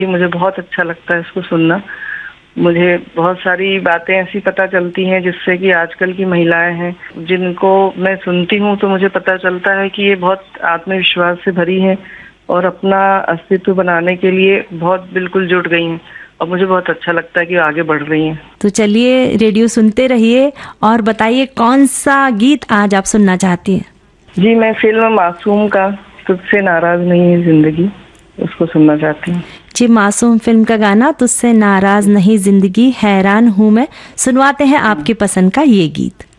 मुझे बहुत अच्छा लगता है इसको सुनना। मुझे बहुत सारी बातें ऐसी पता चलती हैं जिससे कि आजकल की महिलाएं हैं जिनको मैं सुनती हूँ तो मुझे पता चलता है कि ये बहुत आत्मविश्वास से भरी हैं और अपना अस्तित्व बनाने के लिए बहुत बिल्कुल जुट गई हैं और मुझे बहुत अच्छा लगता है कि आगे बढ़ रही हैं। तो चलिए रेडियो सुनते रहिए और बताइए कौन सा गीत आज आप सुनना चाहती हैं। जी, मैं फिल्म मासूम का तुझसे नाराज नहीं है जिंदगी उसको सुनना चाहती हूँ। जी, मासूम फिल्म का गाना तुझसे नाराज नहीं जिंदगी हैरान हूँ मैं, सुनवाते हैं आपकी पसंद का ये गीत।